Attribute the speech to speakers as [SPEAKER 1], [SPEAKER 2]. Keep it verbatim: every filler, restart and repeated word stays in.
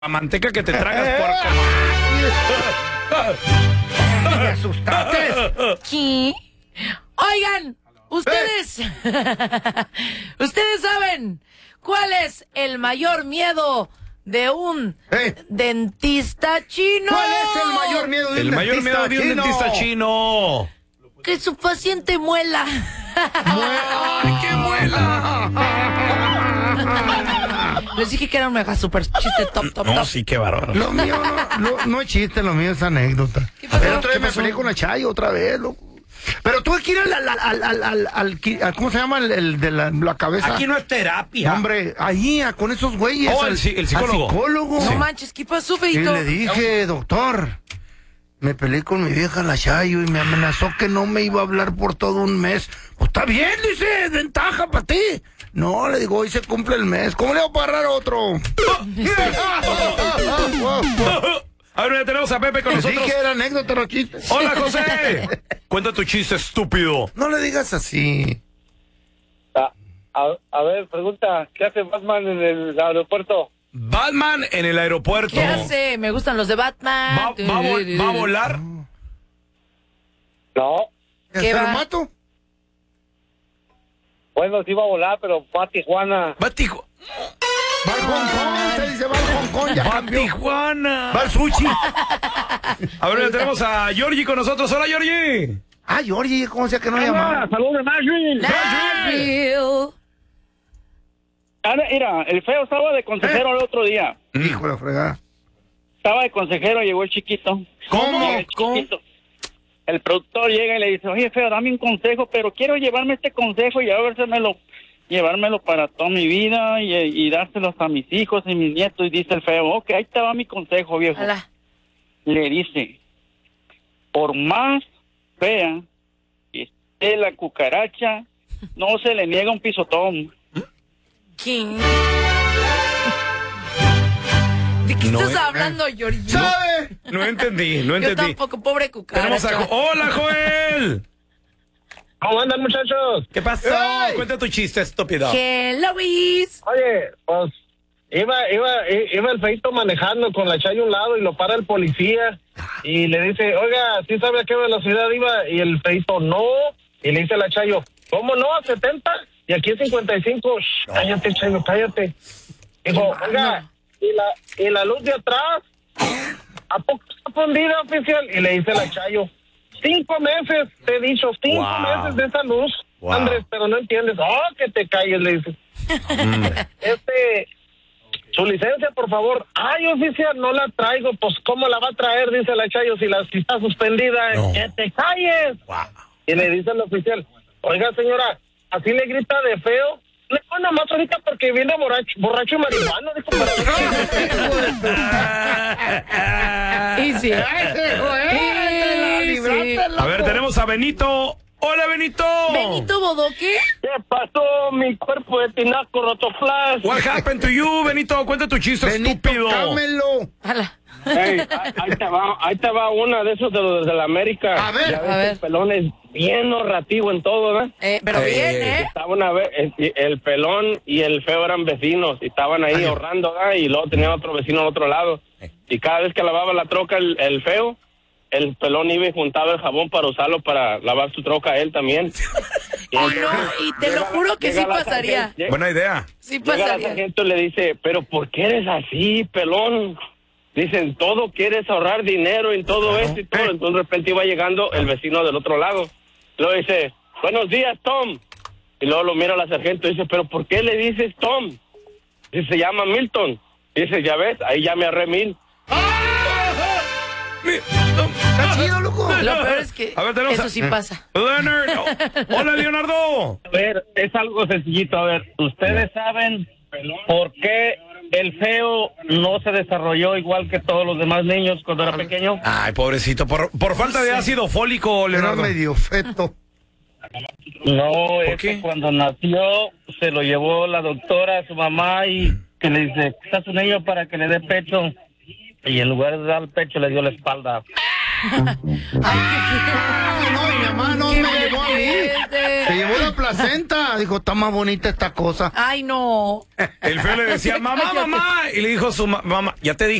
[SPEAKER 1] La manteca que te tragas,
[SPEAKER 2] porco. ¡Me asustaste!
[SPEAKER 3] ¿Qué? Oigan, ustedes... ¿Ustedes saben cuál es el mayor miedo de un
[SPEAKER 2] ¿Eh?
[SPEAKER 3] dentista chino?
[SPEAKER 2] ¿Cuál es el mayor miedo de un
[SPEAKER 1] El mayor
[SPEAKER 2] dentista
[SPEAKER 1] miedo de un
[SPEAKER 2] chino?
[SPEAKER 1] dentista chino.
[SPEAKER 3] Que su paciente muela.
[SPEAKER 1] ¡Ay, qué muela!
[SPEAKER 3] Les dije que era un mega super chiste top, top,
[SPEAKER 1] No,
[SPEAKER 3] top.
[SPEAKER 1] sí, qué bárbaro.
[SPEAKER 2] Lo mío no, no, no es chiste, lo mío es anécdota.
[SPEAKER 3] ¿Qué pasó?
[SPEAKER 2] El otro día
[SPEAKER 3] ¿Qué
[SPEAKER 2] me
[SPEAKER 3] pasó?
[SPEAKER 2] peleé con la Chayo otra vez, loco. Pero tuve que ir al, al, al, al, al, al, al- al- ¿cómo se llama? El, el de la, la cabeza.
[SPEAKER 1] Aquí no es terapia.
[SPEAKER 2] Hombre, ahí, a- con esos güeyes.
[SPEAKER 1] Oh, el
[SPEAKER 2] al-
[SPEAKER 1] psi- el psicólogo.
[SPEAKER 2] al psicólogo.
[SPEAKER 3] No manches, ¿qué pasó,
[SPEAKER 2] Y
[SPEAKER 3] feito?
[SPEAKER 2] le dije, doctor, me peleé con mi vieja la Chayo y me amenazó que no me iba a hablar por todo un mes. Pues está bien, dice, ventaja para ti. No, le digo, hoy se cumple el mes. ¿Cómo le voy a parar otro?
[SPEAKER 1] A ver, ya tenemos a Pepe con
[SPEAKER 2] Les
[SPEAKER 1] nosotros.
[SPEAKER 2] dije, era anécdota, no chiste.
[SPEAKER 1] Hola, José. Cuenta tu chiste, estúpido.
[SPEAKER 2] No le digas así.
[SPEAKER 4] A, a, a ver, pregunta, ¿qué hace Batman en el aeropuerto?
[SPEAKER 1] Batman en el aeropuerto.
[SPEAKER 3] ¿Qué hace? Me gustan los de Batman.
[SPEAKER 1] ¿Va, va a vol- va a volar?
[SPEAKER 4] No,
[SPEAKER 2] ¿Ya
[SPEAKER 3] ¿Qué
[SPEAKER 2] se lo
[SPEAKER 3] va?
[SPEAKER 2] mato?
[SPEAKER 4] bueno, sí iba a volar, pero fue a Tijuana.
[SPEAKER 1] Va a Tijuana.
[SPEAKER 2] Va al Hong Kong, se dice, va al Hong Kong, ya
[SPEAKER 1] Va a
[SPEAKER 2] cambió.
[SPEAKER 1] Tijuana.
[SPEAKER 2] Va al sushi.
[SPEAKER 1] A ver, ya tenemos a Georgie con nosotros. Hola, Georgie.
[SPEAKER 2] Ah, Georgie, ¿cómo sea que no llama?
[SPEAKER 4] ¡Saludos de Nashville!
[SPEAKER 3] Nashville.
[SPEAKER 4] Ahora, mira, el feo estaba de consejero el otro día.
[SPEAKER 2] Hijo de la fregada.
[SPEAKER 4] Estaba de consejero, llegó el chiquito.
[SPEAKER 2] ¿Cómo?
[SPEAKER 4] Llega el
[SPEAKER 2] ¿Cómo?
[SPEAKER 4] chiquito. El productor llega y le dice, oye, feo, dame un consejo, pero quiero llevarme este consejo y a lo llevármelo para toda mi vida y, y dárselos a mis hijos y mis nietos. Y dice el feo, ok, ahí te va mi consejo, viejo.
[SPEAKER 3] Hola.
[SPEAKER 4] Le dice, por más fea que esté la cucaracha, no se le niega un pisotón.
[SPEAKER 3] ¿Qué? ¿De qué
[SPEAKER 1] No,
[SPEAKER 3] estás
[SPEAKER 1] eh,
[SPEAKER 3] hablando, Georgie?
[SPEAKER 2] ¿Sabe?
[SPEAKER 1] No entendí, no
[SPEAKER 3] Yo
[SPEAKER 1] entendí.
[SPEAKER 3] tampoco, pobre
[SPEAKER 1] Tenemos a
[SPEAKER 3] cucaracha.
[SPEAKER 1] Jo- Hola, Joel.
[SPEAKER 4] ¿Cómo andan, muchachos?
[SPEAKER 1] ¿Qué pasó?
[SPEAKER 2] ¡Ey!
[SPEAKER 1] Cuenta tu chiste, estúpido.
[SPEAKER 3] Hello, Luis.
[SPEAKER 4] Oye, pues iba, iba, iba el feito manejando con la Chayo a un lado y lo para el policía y le dice, oiga, ¿sí sabe a qué velocidad iba? Y el feito, no. Y le dice a la Chayo, ¿cómo no? ¿A setenta? Y aquí es cincuenta y cinco. Shh, cállate, Chayo, cállate. Dijo, oiga, ¿y la, y la luz de atrás? ¿A poco está fundida, oficial? Y le dice la Chayo, cinco meses, te he dicho, cinco
[SPEAKER 1] Wow.
[SPEAKER 4] meses de esa luz.
[SPEAKER 1] Wow.
[SPEAKER 4] Andrés, pero no entiendes. Oh, que te calles, le dice. Este, su licencia, por favor. Ay, oficial, no la traigo. Pues, ¿cómo la va a traer? Dice la Chayo, si, la, si está suspendida.
[SPEAKER 1] No.
[SPEAKER 4] ¡Que te calles!
[SPEAKER 1] Wow.
[SPEAKER 4] Y le dice el oficial, oiga, señora, así le grita de feo. No, nada más ahorita porque viene borracho, borracho y marihuana. Dijo,
[SPEAKER 3] Y sí.
[SPEAKER 2] Ese, güey, te la
[SPEAKER 3] Sí,
[SPEAKER 2] libraste,
[SPEAKER 3] sí.
[SPEAKER 2] loco.
[SPEAKER 1] A ver, tenemos a Benito. Hola, Benito.
[SPEAKER 3] Benito Bodoque.
[SPEAKER 4] ¿qué pasó, mi cuerpo de tinaco rotoflash?
[SPEAKER 1] What happened to you, Benito? Cuenta tu chiste,
[SPEAKER 2] Benito,
[SPEAKER 1] estúpido.
[SPEAKER 2] cámelo.
[SPEAKER 3] Hola.
[SPEAKER 4] Ey, ahí, ahí te va, ahí te va una de esos de los de la América.
[SPEAKER 2] A ver.
[SPEAKER 4] Ya ves
[SPEAKER 3] A
[SPEAKER 4] que
[SPEAKER 3] ver.
[SPEAKER 4] el pelón es bien ahorrativo en todo, ¿verdad?
[SPEAKER 3] Eh, pero
[SPEAKER 1] Eh,
[SPEAKER 3] bien,
[SPEAKER 1] eh,
[SPEAKER 3] ¿eh?
[SPEAKER 4] Estaba una vez, el, el pelón y el feo eran vecinos y estaban ahí
[SPEAKER 2] Ay.
[SPEAKER 4] ahorrando, ¿verdad? Y luego tenían otro vecino al otro lado. Y cada vez que lavaba la troca el, el feo, el pelón iba y juntaba el jabón para usarlo para lavar su troca a él también.
[SPEAKER 3] Y no, y te lo juro que sí
[SPEAKER 4] Llega la
[SPEAKER 3] pasaría.
[SPEAKER 4] sargento- llega-
[SPEAKER 1] Buena idea.
[SPEAKER 3] Sí
[SPEAKER 4] Llega la
[SPEAKER 3] pasaría.
[SPEAKER 4] sargento y le dice, pero ¿por qué eres así, pelón? Dicen, todo quieres ahorrar dinero en todo esto y todo. Entonces de repente iba llegando el vecino del otro lado. Luego dice, buenos días, Tom. Y luego lo mira la sargento y dice, pero ¿por qué le dices Tom? Dice, se llama Milton. Dice, ya ves, ahí ya me ahorré mil.
[SPEAKER 2] Está chido, loco.
[SPEAKER 3] Lo peor es que
[SPEAKER 1] A ver, tenemos
[SPEAKER 3] eso
[SPEAKER 1] a-
[SPEAKER 3] sí pasa.
[SPEAKER 1] Leonard. Oh, hola, Leonardo.
[SPEAKER 4] A ver, es algo sencillito. A ver, ¿ustedes saben por qué el feo no se desarrolló igual que todos los demás niños cuando era pequeño?
[SPEAKER 1] Ay, pobrecito. Por, por falta de ácido fólico,
[SPEAKER 2] Era
[SPEAKER 1] Leonardo.
[SPEAKER 2] medio feto.
[SPEAKER 4] No, es
[SPEAKER 1] qué?
[SPEAKER 4] que cuando nació se lo llevó la doctora a su mamá y que le dice, está su niño para que le dé pecho. Y en lugar de dar el pecho le dio la espalda.
[SPEAKER 2] Ah, no, mi mamá no
[SPEAKER 3] Qué
[SPEAKER 2] me llevó a mí.
[SPEAKER 3] fuerte.
[SPEAKER 2] Se llevó la placenta. Dijo, está más bonita esta cosa.
[SPEAKER 3] Ay, no.
[SPEAKER 1] El feo le decía, mamá, mamá. Y le dijo su ma- mamá, ya te dije.